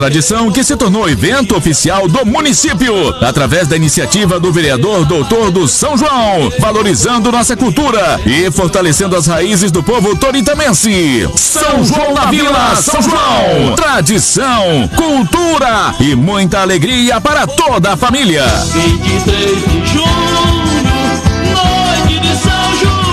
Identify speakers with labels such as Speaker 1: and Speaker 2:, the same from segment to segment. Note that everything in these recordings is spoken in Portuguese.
Speaker 1: Tradição que se tornou evento oficial do município, através da iniciativa do vereador Doutor do São João, valorizando nossa cultura e fortalecendo as raízes do povo toritamense. São João da Vila, São João. Tradição, cultura e muita alegria para toda a família.
Speaker 2: 23 de junho, noite de São João.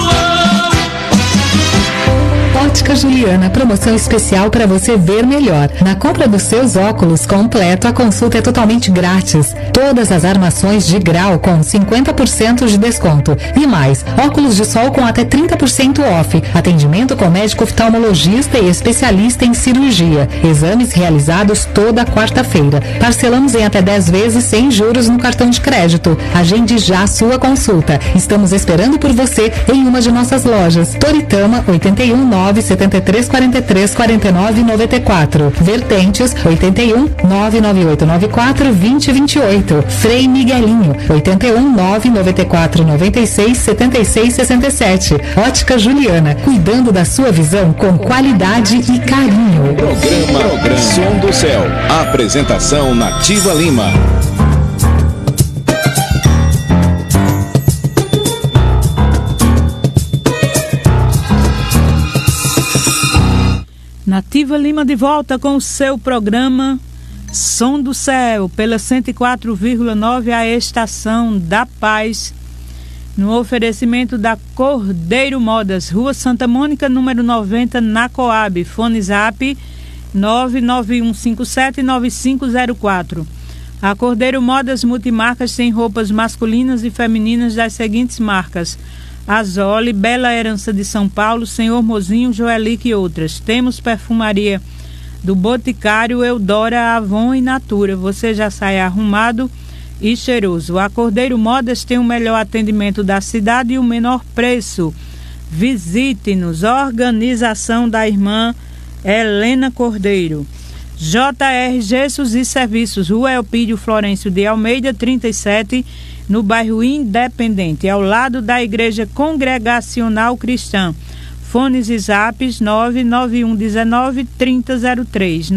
Speaker 3: Ótica Juliana, promoção especial para você ver melhor. Na compra dos seus óculos completo, a consulta é totalmente grátis. Todas as armações de grau com 50% de desconto. E mais, óculos de sol com até 30% off. Atendimento com médico oftalmologista e especialista em cirurgia. Exames realizados toda quarta-feira. Parcelamos em até 10 vezes sem juros no cartão de crédito. Agende já a sua consulta. Estamos esperando por você em uma de nossas lojas. Toritama, 81 973 43 49 94. Vertentes, 81 99894 2028. Frei Miguelinho, 81 994 96 76 67. Ótica Juliana, cuidando da sua visão com qualidade e carinho.
Speaker 4: Programa Som do Céu. Apresentação Nativa Lima.
Speaker 5: Nativa Lima de volta com o seu programa Som do Céu, pela 104,9, a Estação da Paz, no oferecimento da Cordeiro Modas, Rua Santa Mônica, número 90, na Coab. Fone Zap 991579504. A Cordeiro Modas Multimarcas tem roupas masculinas e femininas das seguintes marcas: Azole, Bela Herança de São Paulo, Senhor Mozinho, Joelique e outras. Temos perfumaria do Boticário, Eudora, Avon e Natura. Você já sai arrumado e cheiroso. A Cordeiro Modas tem o melhor atendimento da cidade e o menor preço. Visite-nos. Organização da irmã Helena Cordeiro. JR Gessos e Serviços, Rua Elpídio Florencio de Almeida, 37, no bairro Independente, ao lado da Igreja Congregacional Cristã. Fones e zaps 99119-3003,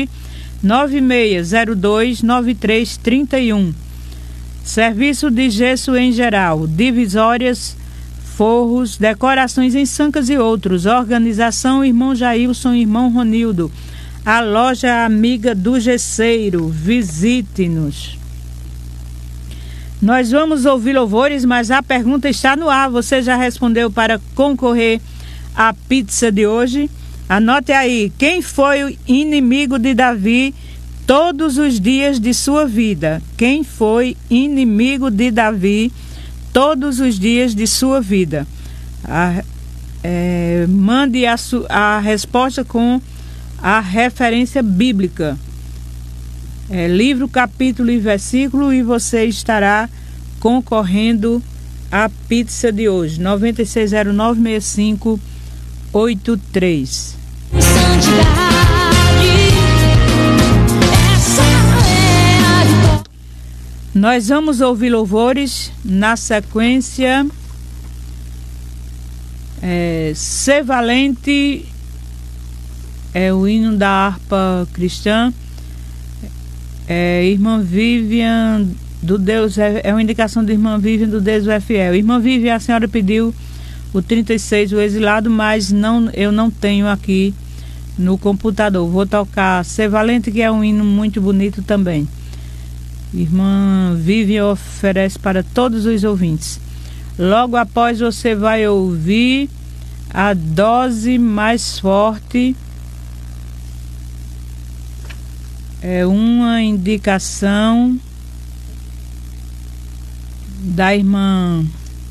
Speaker 5: 99602-9331. Serviço de gesso em geral, divisórias, forros, decorações em sancas e outros. Organização Irmão Jailson e Irmão Ronildo. A loja amiga do gesseiro. Visite-nos. Nós vamos ouvir louvores, mas a pergunta está no ar. Você já respondeu para concorrer à pizza de hoje? Anote aí. Quem foi o inimigo de Davi todos os dias de sua vida? Quem foi inimigo de Davi todos os dias de sua vida? Mande a resposta com a referência bíblica. Livro, capítulo e versículo, e você estará concorrendo à pizza de hoje. 96096583. Nós vamos ouvir louvores. Na sequência, Ser Valente é o hino da harpa cristã. Irmã Vivian do Deus é uma indicação da irmã Vivian do Deus é Fiel. Irmã Vivian, a senhora pediu o 36, o exilado, mas eu não tenho aqui no computador. Vou tocar Ser Valente, que é um hino muito bonito também. Irmã Vivian oferece para todos os ouvintes. Logo após você vai ouvir a dose mais forte. É uma indicação da irmã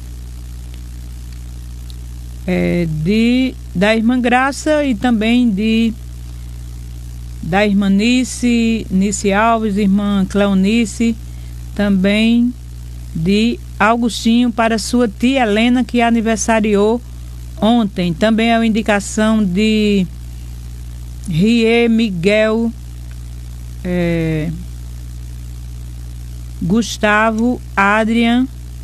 Speaker 5: da irmã Graça e também da irmã Nice Alves, irmã Cleonice, também de Augustinho para sua tia Helena, que aniversariou ontem. Também é uma indicação de Rie Miguel, Gustavo, Adrian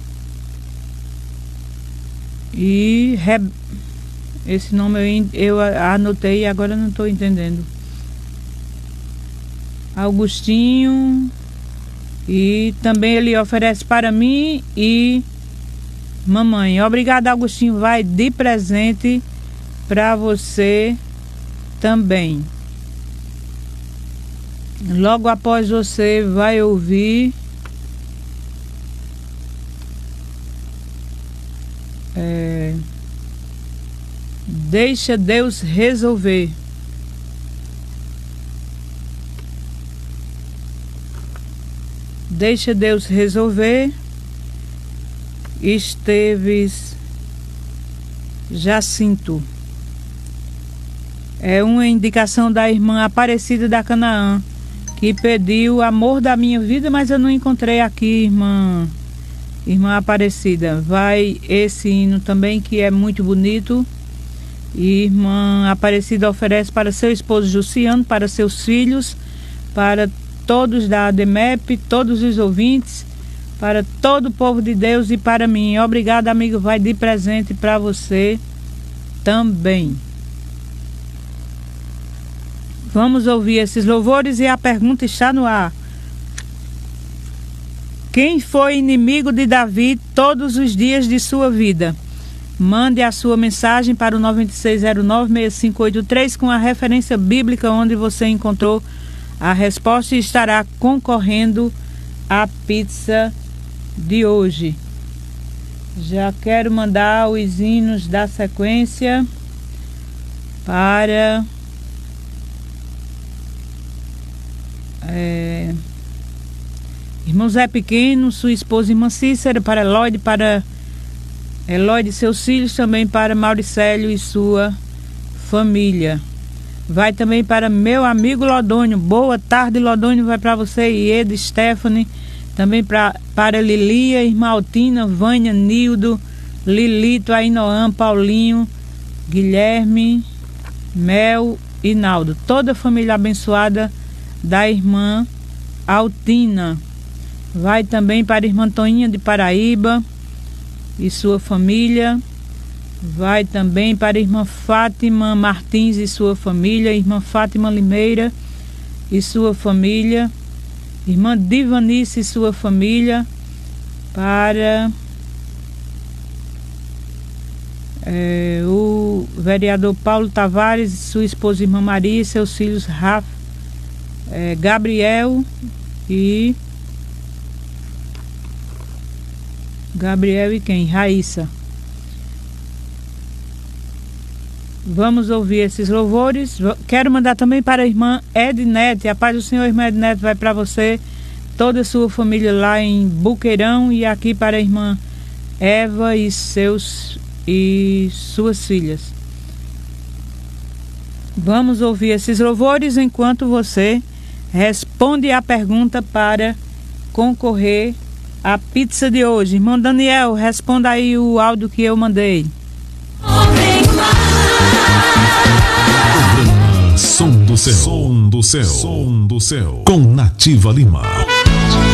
Speaker 5: e esse nome eu anotei e agora não estou entendendo. Augustinho, e também ele oferece para mim e mamãe. Obrigado, Augustinho, vai de presente para você também. Logo após você vai ouvir Deixa Deus resolver. Deixa Deus resolver. Esteves Jacinto. É uma indicação da irmã Aparecida da Canaã, que pediu amor da minha vida, mas eu não encontrei aqui, irmã Aparecida. Vai esse hino também, que é muito bonito. Irmã Aparecida oferece para seu esposo Juciano, para seus filhos, para todos da ADEMEP, todos os ouvintes, para todo o povo de Deus e para mim. Obrigado, amigo, vai de presente para você também. Vamos ouvir esses louvores e a pergunta está no ar. Quem foi inimigo de Davi todos os dias de sua vida? Mande a sua mensagem para o 9609-6583 com a referência bíblica onde você encontrou a resposta e estará concorrendo à pizza de hoje. Já quero mandar os hinos da sequência para irmão Zé Pequeno, sua esposa irmã Cícera, para Eloide e seus filhos, também para Mauricélio e sua família. Vai também para meu amigo Lodônio. Boa tarde, Lodônio, vai para você, Ieda, Stephanie, também para Lilia, irmã Altina, Vânia, Nildo, Lilito, Ainoã, Paulinho, Guilherme, Mel e Naldo. Toda a família abençoada da irmã Altina. Vai também para a irmã Toninha de Paraíba e sua família. Vai também para a irmã Fátima Martins e sua família, irmã Fátima Limeira e sua família, irmã Divanice e sua família, para o vereador Paulo Tavares e sua esposa irmã Maria e seus filhos Rafa, Gabriel e quem? Raíssa. Vamos ouvir esses louvores. Quero mandar também para a irmã Ednete. A paz do Senhor, irmã Ednete, vai para você, toda a sua família lá em Buqueirão, e aqui para a irmã Eva e suas filhas. Vamos ouvir esses louvores enquanto você responde a pergunta para concorrer à pizza de hoje. Irmão Daniel, responda aí o áudio que eu mandei.
Speaker 1: Som do céu. Som do céu. Som do céu. Com Nativa Lima.